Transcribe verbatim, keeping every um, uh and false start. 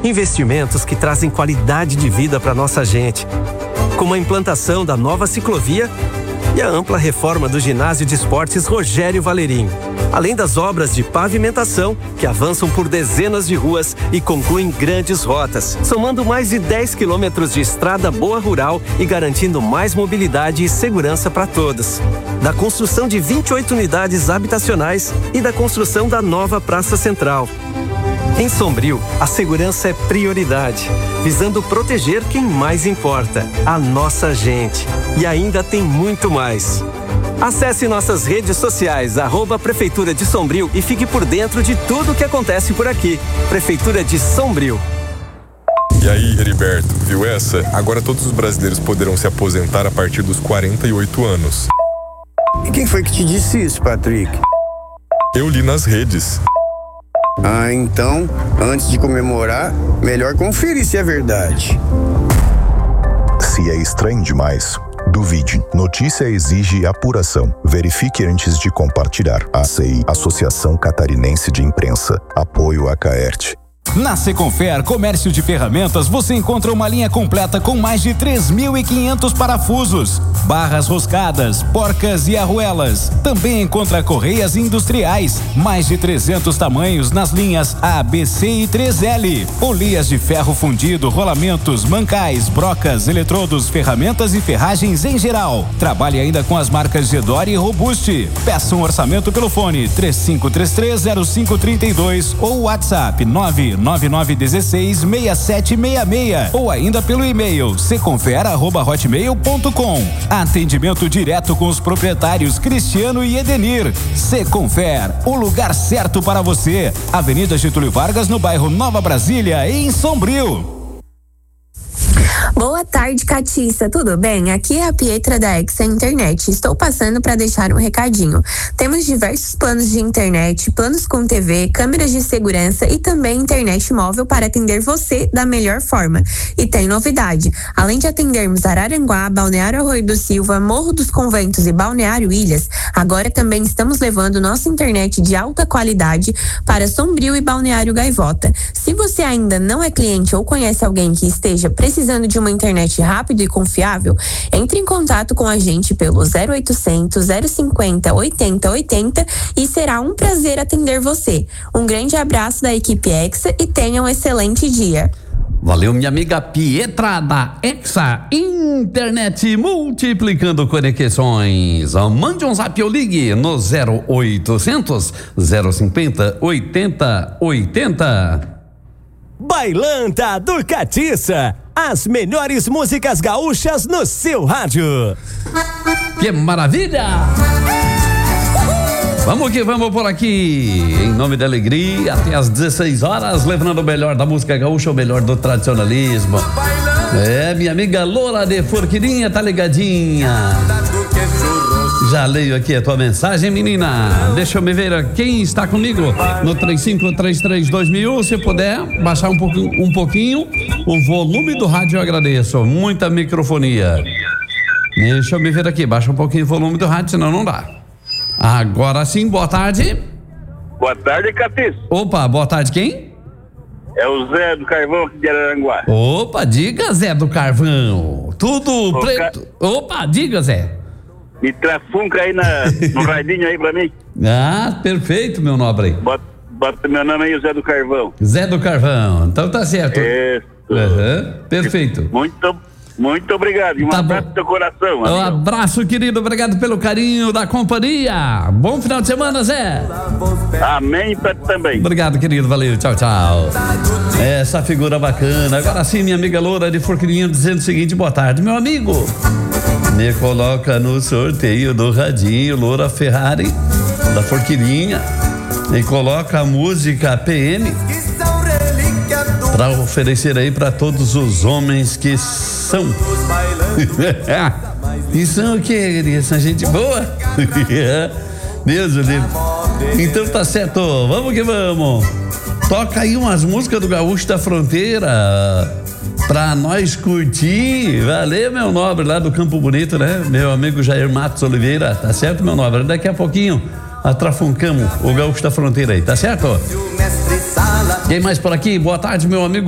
Investimentos que trazem qualidade de vida para nossa gente, como a implantação da nova ciclovia e a ampla reforma do ginásio de esportes Rogério Valerinho, além das obras de pavimentação que avançam por dezenas de ruas e concluem grandes rotas, somando mais de dez quilômetros de estrada boa rural e garantindo mais mobilidade e segurança para todos. Da construção de vinte e oito unidades habitacionais e da construção da nova Praça Central. Em Sombrio, a segurança é prioridade, visando proteger quem mais importa, a nossa gente. E ainda tem muito mais. Acesse nossas redes sociais, arroba Prefeitura de Sombrio, e fique por dentro de tudo o que acontece por aqui. Prefeitura de Sombrio. E aí, Heriberto, viu essa? Agora todos os brasileiros poderão se aposentar a partir dos quarenta e oito anos. E quem foi que te disse isso, Patrick? Eu li nas redes. Ah, então, antes de comemorar, melhor conferir se é verdade. Se é estranho demais, duvide. Notícia exige apuração. Verifique antes de compartilhar. A C I, Associação Catarinense de Imprensa. Apoio a Caerte. Na Seconfer Comércio de Ferramentas você encontra uma linha completa com mais de três mil e quinhentos parafusos, barras roscadas, porcas e arruelas. Também encontra correias industriais, mais de trezentos tamanhos nas linhas A, B, C e três L. Polias de ferro fundido, rolamentos, mancais, brocas, eletrodos, ferramentas e ferragens em geral. Trabalhe ainda com as marcas Gedore e Robuste. Peça um orçamento pelo fone três cinco três três zero cinco três dois ou WhatsApp nove nove nove um seis seis sete seis seis ou ainda pelo e-mail seconfer arroba hotmail ponto com. Atendimento direto com os proprietários Cristiano e Edenir. Seconfer, o lugar certo para você. Avenida Getúlio Vargas, no bairro Nova Brasília, em Sombrio. Boa tarde, Catiça, tudo bem? Aqui é a Pietra da Exa Internet. Estou passando para deixar um recadinho. Temos diversos planos de internet, planos com T V, câmeras de segurança e também internet móvel para atender você da melhor forma. E tem novidade. Além de atendermos Araranguá, Balneário Arroio do Silva, Morro dos Conventos e Balneário Ilhas, agora também estamos levando nossa internet de alta qualidade para Sombrio e Balneário Gaivota. Se você ainda não é cliente ou conhece alguém que esteja precisando de uma internet rápida e confiável, entre em contato com a gente pelo zero oitocentos, zero cinquenta, oitenta oitenta e será um prazer atender você. Um grande abraço da equipe Exa e tenha um excelente dia. Valeu, minha amiga Pietra da Exa Internet, multiplicando conexões. Mande um zap ou ligue no zero oitocentos, zero cinquenta, oitenta oitenta. Bailanta do Catiça, as melhores músicas gaúchas no seu rádio. Que maravilha! Vamos que vamos por aqui, em nome da alegria, até às dezesseis horas, levando o melhor da música gaúcha, o melhor do tradicionalismo. É, minha amiga Loura de Forquilinha, tá ligadinha? Já leio aqui a tua mensagem, menina. Deixa eu me ver quem está comigo no três cinco três três dois mil. Se puder baixar um pouquinho, um pouquinho o volume do rádio, eu agradeço. Muita microfonia. Deixa eu me ver aqui, baixa um pouquinho o volume do rádio, senão não dá. Agora sim, boa tarde. Boa tarde, Catis. Opa, boa tarde, quem? É o Zé do Carvão aqui de Araranguá. Opa, diga, Zé do Carvão. Tudo Ô, preto. Ca... Opa, diga, Zé. Me trafunca aí na, no radinho aí pra mim. Ah, perfeito, meu nobre. Bota, bota meu nome aí, Zé do Carvão. Zé do Carvão, então tá certo. Isso. Uhum, perfeito. Muito, muito obrigado. E um tá abraço do teu coração. Um amigo. Abraço, querido. Obrigado pelo carinho da companhia. Bom final de semana, Zé. Amém pra ti também. Obrigado, querido. Valeu. Tchau, tchau. Essa figura bacana. Agora sim, minha amiga Loura de Forquilinha dizendo o seguinte: boa tarde, meu amigo. Me coloca no sorteio do radinho, Loura Ferrari, da Forquilinha, e coloca a música P M para oferecer aí para todos os homens que são. E são o que? São gente boa? Deus do livro. Então tá certo, vamos que vamos. Toca aí umas músicas do Gaúcho da Fronteira pra nós curtir. Valeu, meu nobre, lá do Campo Bonito, né? Meu amigo Jair Matos Oliveira, tá certo, meu nobre? Daqui a pouquinho atrafuncamos o Gaúcho da Fronteira aí, tá certo? Quem mais por aqui? Boa tarde, meu amigo